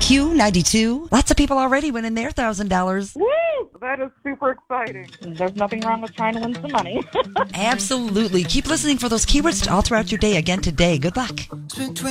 Q92. Lots of people already winning their $1,000. Woo! That is super exciting. There's nothing wrong with trying to win some money. Absolutely. Keep listening for those keywords all throughout your day again today. Good luck.